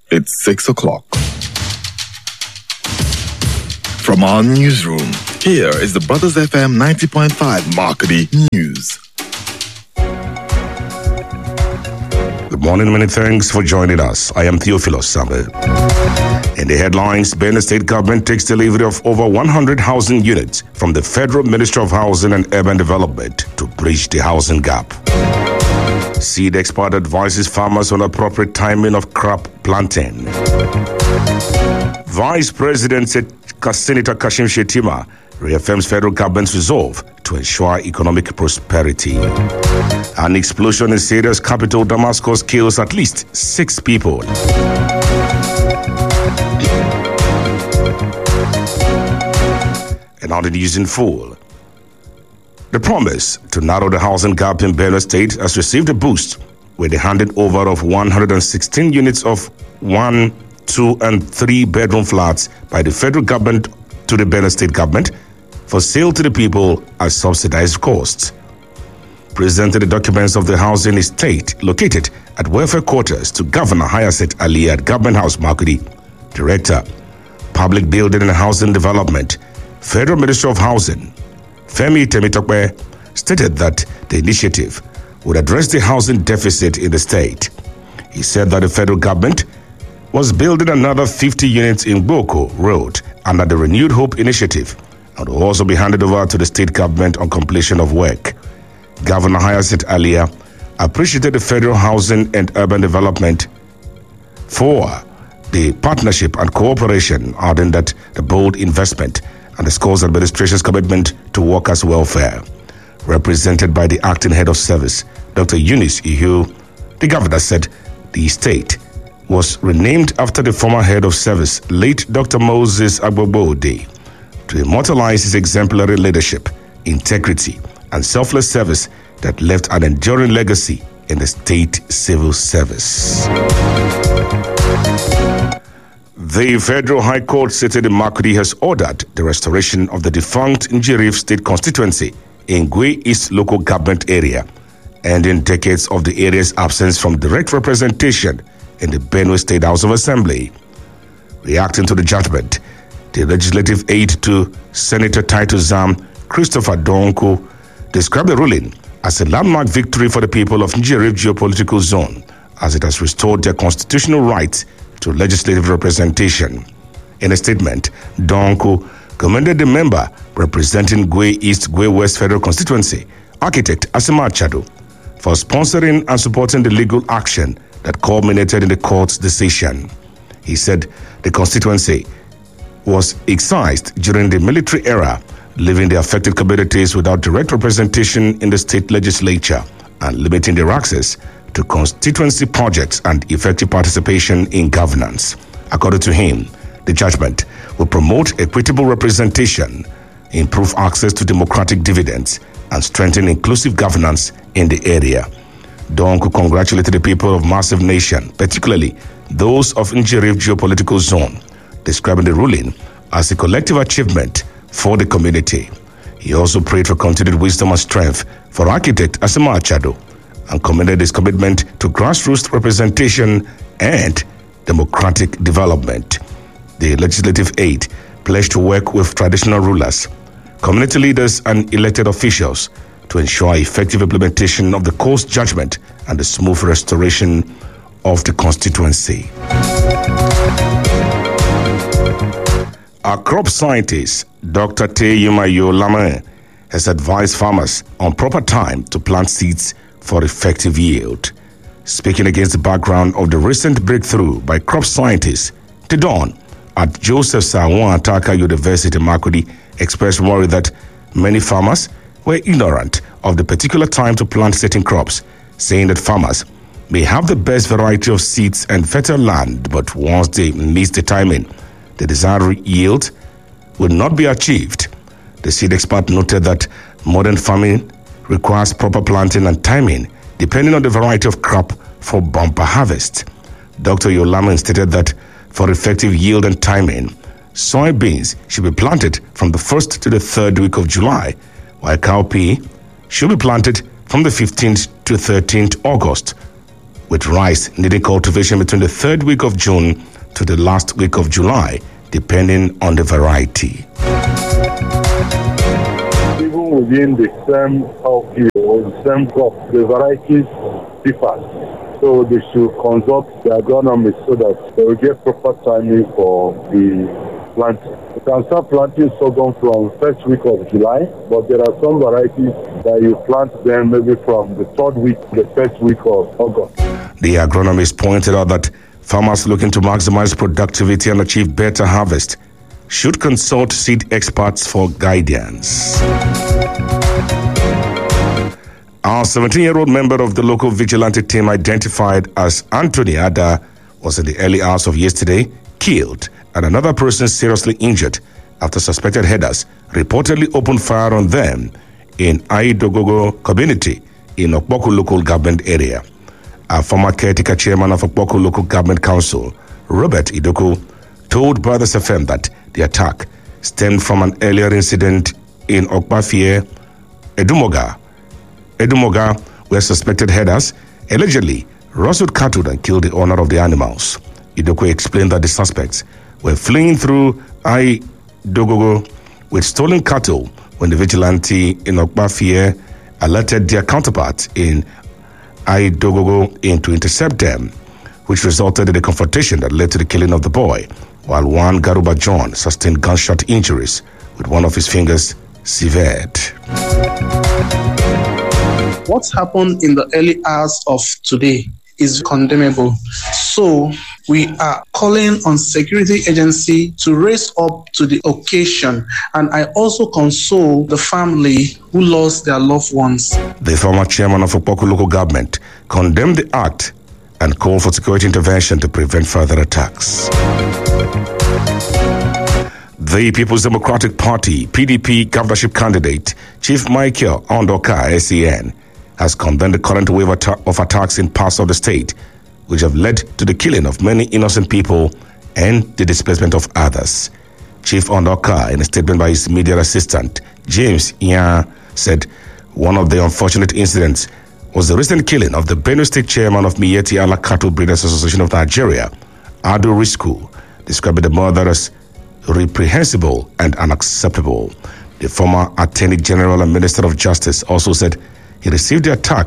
It's 6 o'clock. From our newsroom, here is the Brothers FM 90.5 Marketing News. Good morning, many thanks for joining us. I am Theophilus Samuel. In the headlines, Benue State government takes delivery of over 100 housing units from the Federal Ministry of Housing and Urban Development to bridge the housing gap. Seed expert advises farmers on appropriate timing of crop planting. Vice President Senator Kashim Shettima reaffirms federal government's resolve to ensure economic prosperity. An explosion in Syria's capital, Damascus, kills at least 6 people. And now the news in full. The promise to narrow the housing gap in Benue State has received a boost with the handing over of 116 units of 1, 2, and 3 bedroom flats by the federal government to the Benue State government for sale to the people at subsidized costs. Presented the documents of the housing estate located at welfare quarters to Governor Hyacinth Ali at Government House, Makurdi, Director, Public Building and Housing Development, Federal Ministry of Housing, Femi Temitokwe, stated that the initiative would address the housing deficit in the state. He said that the federal government was building another 50 units in Boko Road under the Renewed Hope initiative and will also be handed over to the state government on completion of work. Governor Hyacinth Alia appreciated the Federal Housing and Urban Development for the partnership and cooperation, adding that the bold investment underscores administration's commitment to workers' welfare. Represented by the acting head of service, Dr. Eunice Ihu, the governor said the estate was renamed after the former head of service, late Dr. Moses Agbogbo-Ode, to immortalize his exemplary leadership, integrity, and selfless service that left an enduring legacy in the state civil service. The Federal High Court sitting in Makurdi has ordered the restoration of the defunct Njirif State constituency in Gwe East local government area, ending decades of the area's absence from direct representation in the Benue State House of Assembly. Reacting to the judgment, the legislative aide to Senator Titus Zam, Christopher Donko, described the ruling as a landmark victory for the people of Njirif geopolitical zone, as it has restored their constitutional rights to legislative representation. In a statement, Donko commended the member representing Gwe East, Gwe West Federal Constituency, architect Asima Chado, for sponsoring and supporting the legal action that culminated in the court's decision. He said the constituency was excised during the military era, leaving the affected communities without direct representation in the state legislature and limiting their access to constituency projects and effective participation in governance. According to him, the judgment will promote equitable representation, improve access to democratic dividends, and strengthen inclusive governance in the area. Donko congratulated the people of Massive Nation, particularly those of Njirif geopolitical zone, describing the ruling as a collective achievement for the community. He also prayed for continued wisdom and strength for architect Asima Chado and commended his commitment to grassroots representation and democratic development. The legislative aide pledged to work with traditional rulers, community leaders, and elected officials to ensure effective implementation of the court's judgment and the smooth restoration of the constituency. Our crop scientist, Dr. Teyumayo Lama, has advised farmers on proper time to plant seeds for effective yield. Speaking against the background of the recent breakthrough by crop scientists, Tidon at Joseph Sawan Ataka University, Makurdi, expressed worry that many farmers were ignorant of the particular time to plant certain crops, saying that farmers may have the best variety of seeds and fertile land, but once they miss the timing, the desired yield will not be achieved. The seed expert noted that modern farming requires proper planting and timing depending on the variety of crop for bumper harvest. Dr. Yolaman stated that for effective yield and timing, soybeans should be planted from the 1st to the 3rd week of July, while cowpea should be planted from the 15th to 13th August, with rice needing cultivation between the third week of June to the last week of July, depending on the variety. Even within the same field or the same crop, the varieties differ. So they should consult the agronomists so that they will get proper timing for the planting. You can start planting sorghum from first week of July, but there are some varieties that you plant them maybe from the third week, the first week of August. The agronomist pointed out that farmers looking to maximize productivity and achieve better harvest should consult seed experts for guidance. Our 17-year-old member of the local vigilante team, identified as Anthony Ada, was in the early hours of yesterday killed and another person seriously injured after suspected headers reportedly opened fire on them in Aidogogo community in Okpoku local government area. A former caretaker chairman of Okpoku local government council, Robert Idoku, told Brothers FM that the attack stemmed from an earlier incident in Okpafie, Edumoga, where suspected headers allegedly rustled cattle and killed the owner of the animals. Idoku explained that the suspects were fleeing through Aidogogo with stolen cattle when the vigilante in Okpafie alerted their counterparts in Aidogogo in to intercept them, which resulted in a confrontation that led to the killing of the boy, while one Garuba John sustained gunshot injuries with one of his fingers severed. What happened in the early hours of today is condemnable. So we are calling on security agency to raise up to the occasion. And I also console the family who lost their loved ones. The former chairman of Okpoku local government condemned the act and called for security intervention to prevent further attacks. The People's Democratic Party, PDP governorship candidate, Chief Michael Ondoka, SEN, has condemned the current wave of attacks in parts of the state, which have led to the killing of many innocent people and the displacement of others. Chief Ondoka, in a statement by his media assistant, James Ian, said one of the unfortunate incidents was the recent killing of the Benue State chairman of Miyetti Allah Cattle Breeders Association of Nigeria, Ado Risku, describing the murder as reprehensible and unacceptable. The former Attorney General and Minister of Justice also said he received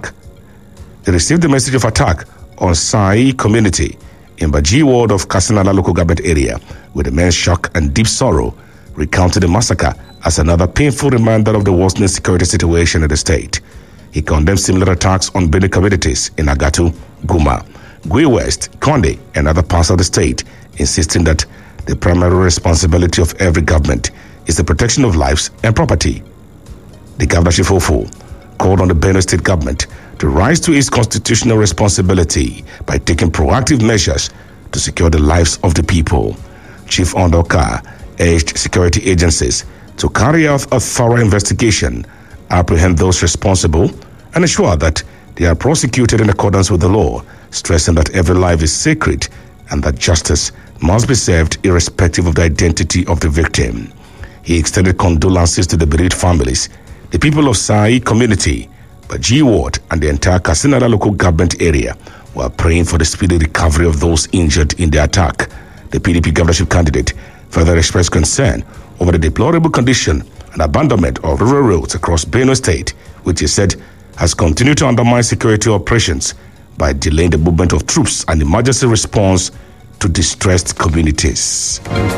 the message of attack on Sai community in Baji ward of Kasinala local government area with immense shock and deep sorrow, recounted the massacre as another painful reminder of the worsening security situation in the state. He condemned similar attacks on Benue communities in Agatu, Guma, Gui West, Konde, and other parts of the state, insisting that the primary responsibility of every government is the protection of lives and property. The governorship called on the Benue State government to rise to its constitutional responsibility by taking proactive measures to secure the lives of the people. Chief Ondoka urged security agencies to carry out a thorough investigation, apprehend those responsible, and ensure that they are prosecuted in accordance with the law, stressing that every life is sacred and that justice must be served irrespective of the identity of the victim. He extended condolences to the bereaved families, the people of Sai community, Baji ward, and the entire Kasinala local government area, while praying for the speedy recovery of those injured in the attack. The PDP governorship candidate further expressed concern over the deplorable condition and abandonment of rural roads across Benue State, which he said has continued to undermine security operations by delaying the movement of troops and emergency response to distressed communities.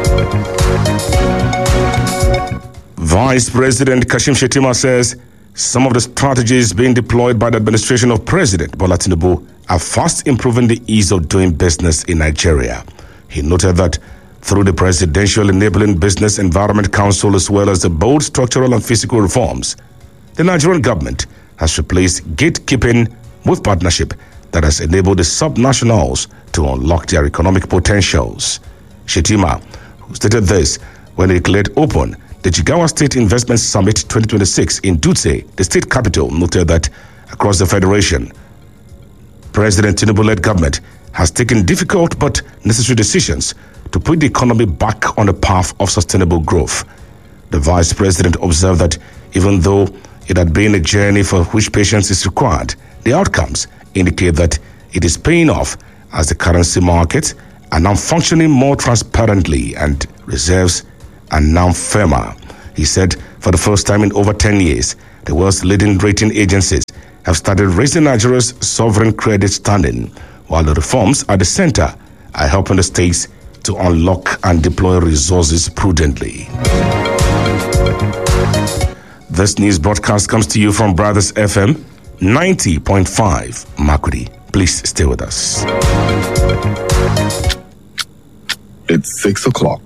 Vice President Kashim Shettima says some of the strategies being deployed by the administration of President Bola Tinubu are fast improving the ease of doing business in Nigeria. He noted that through the Presidential Enabling Business Environment Council as well as the bold structural and physical reforms, the Nigerian government has replaced gatekeeping with partnership that has enabled the subnationals to unlock their economic potentials. Shettima, who stated this when he declared open the Jigawa State Investment Summit 2026 in Dutse, the state capital, noted that across the federation, President Tinubu-led government has taken difficult but necessary decisions to put the economy back on a path of sustainable growth. The vice president observed that even though it had been a journey for which patience is required, the outcomes indicate that it is paying off as the currency market are now functioning more transparently and reserves are now firmer. He said for the first time in over 10 years, the world's leading rating agencies have started raising Nigeria's sovereign credit standing, while the reforms at the center are helping the states to unlock and deploy resources prudently. This news broadcast comes to you from Brothers FM 90.5 Makurdi. Please stay with us. It's 6 o'clock.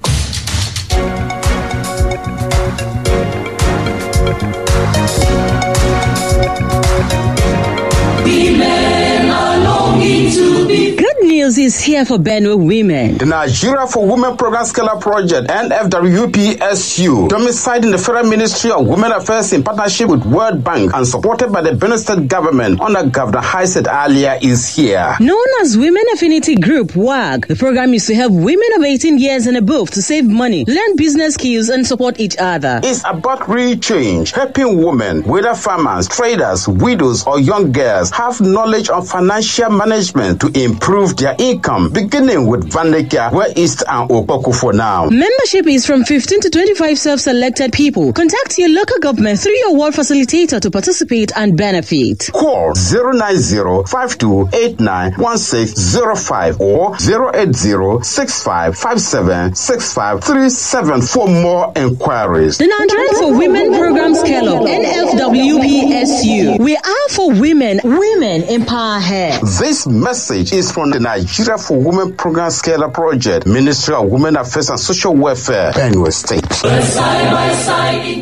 Women are longing to be. Good news is here for Benue women. The Nigeria for Women Program Scalar Project, NFWPSU, domiciled in the Federal Ministry of Women Affairs in partnership with World Bank and supported by the Benue State government under Governor Hyacinth Alia, is here. Known as Women Affinity Group, WAG, the program is to help women of 18 years and above to save money, learn business skills, and support each other. It's about real change, helping women, whether farmers, traders, widows, or young girls, have knowledge of financial management to improve their income, beginning with Vandekia, West East, and Opoku for now. Membership is from 15 to 25 self-selected people. Contact your local government through your ward facilitator to participate and benefit. Call 090-5289-1605 or 080-6557-6537 for more inquiries. The Nigerian for Women Program Scale Up, NFWPSU. We are for women. Women empower her. This message is from the Nigeria for Women Program Scale Up Project, Ministry of Women Affairs and Social Welfare, Benue State. Side by side.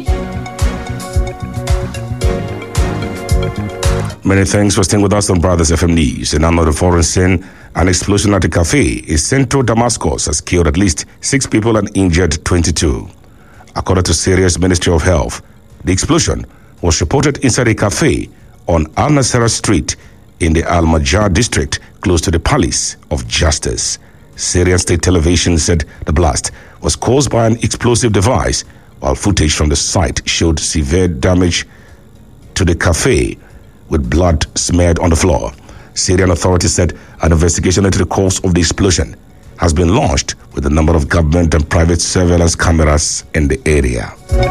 Many thanks for staying with us on Brothers FM News. In another foreign scene, an explosion at a cafe in central Damascus has killed at least 6 people and injured 22. According to Syria's Ministry of Health, the explosion was reported inside a cafe on Al-Nasser Street in the Al-Majah district, close to the Palace of Justice. Syrian state television said the blast was caused by an explosive device, while footage from the site showed severe damage to the cafe with blood smeared on the floor. Syrian authorities said an investigation into the cause of the explosion has been launched with a number of government and private surveillance cameras in the area.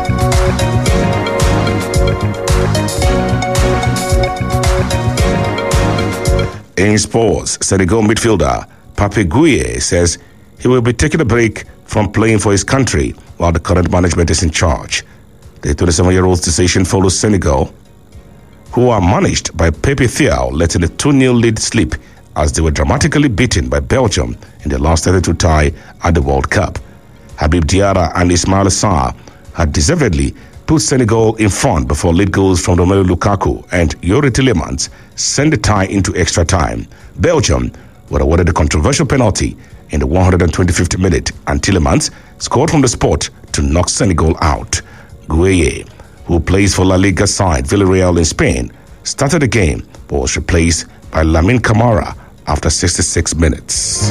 In sports, Senegal midfielder Pape Gueye says he will be taking a break from playing for his country while the current management is in charge. The 27-year-old's decision follows Senegal, who are managed by Pepe Thiaw, letting a 2-0 lead slip as they were dramatically beaten by Belgium in their last 32 tie at the World Cup. Habib Diarra and Ismail Sarr had deservedly put Senegal in front before lead goals from Romelu Lukaku and Yuri Tillemans sent the tie into extra time. Belgium were awarded a controversial penalty in the 125th minute, and Tillemans scored from the spot to knock Senegal out. Gueye, who plays for La Liga side Villarreal in Spain, started the game but was replaced by Lamine Camara after 66 minutes.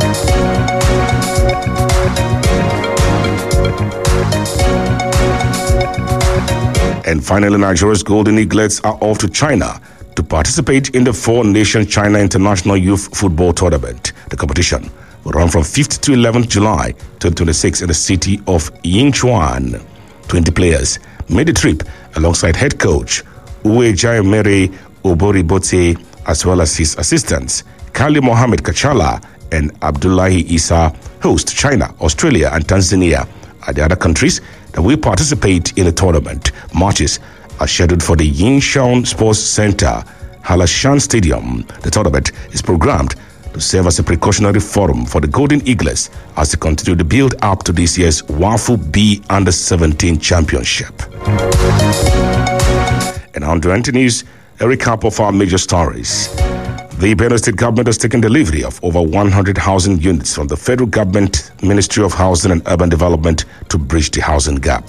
And finally, Nigeria's Golden Eaglets are off to China to participate in the 4-nation China International Youth Football Tournament. The competition will run from 5th to 11th July 2026 in the city of Yinchuan. 20 players made the trip alongside head coach Uwe Jaimere Oboribote, as well as his assistants Kali Mohamed Kachala and Abdullahi Isa. Host China, Australia and Tanzania are the other countries that will participate in the tournament. Matches are scheduled for the Yinshan Sports Center, Halashan Stadium. The tournament is programmed to serve as a precautionary forum for the Golden Eaglets as they continue to build up to this year's WAFU B Under-17 Championship. And on to Anthony's, a recap of our major stories. The Benue State government has taken delivery of over 100 housing units from the federal government Ministry of Housing and Urban Development to bridge the housing gap.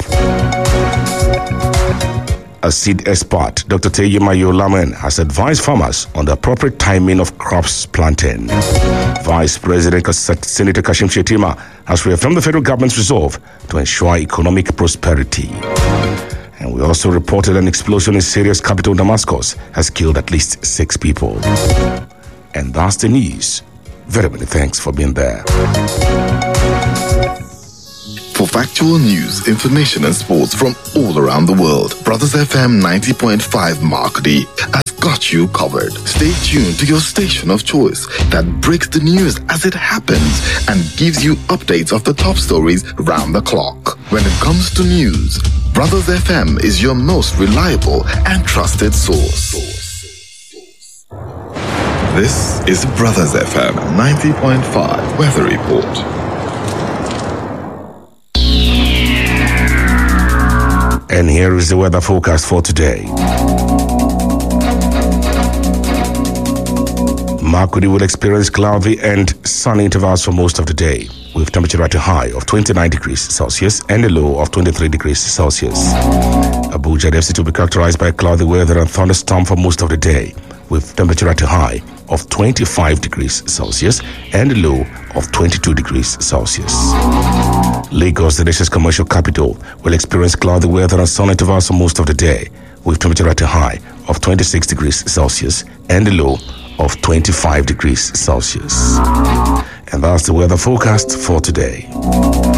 A seed expert, Dr. Teyemayo Lamen, has advised farmers on the appropriate timing of crops planting. Vice President Senator Kashim Shettima has reaffirmed the federal government's resolve to ensure economic prosperity. And we also reported an explosion in Syria's capital, Damascus, has killed at least 6 people. And that's the news. Very many thanks for being there. For factual news, information and sports from all around the world, Brothers FM 90.5 Markudi has got you covered. Stay tuned to your station of choice that breaks the news as it happens and gives you updates of the top stories round the clock. When it comes to news, Brothers FM is your most reliable and trusted source. This is Brothers FM 90.5 Weather Report. And here is the weather forecast for today. Makurdi will experience cloudy and sunny intervals for most of the day, with temperature at a high of 29 degrees Celsius and a low of 23 degrees Celsius. Abuja and FCT will be characterized by cloudy weather and thunderstorm for most of the day, with temperature at a high of 25 degrees Celsius and a low of 22 degrees Celsius. Lagos, the nation's commercial capital, will experience cloudy weather and sun intervals for most of the day, with temperature at a high of 26 degrees Celsius and a low of 25 degrees Celsius. And that's the weather forecast for today.